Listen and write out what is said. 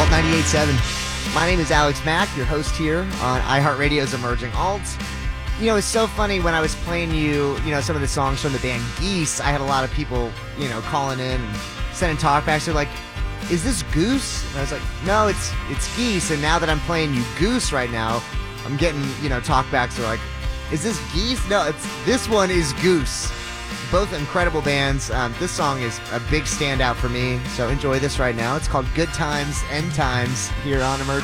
Alt 98.7. My name is Alex Mack, your host here on iHeartRadio's Emerging Alt. You know, it's so funny when I was playing you, some of the songs from the band Geese, I had a lot of people, calling in and sending talkbacks. They're like, is this Goose? And I was like, no, it's Geese. And now that I'm playing you Goose right now, I'm getting, talkbacks. They're like, is this Geese? No, this one is Goose. Both incredible bands. This song is a big standout for me, so enjoy this right now. It's called Good Times, End Times, here on Emerging.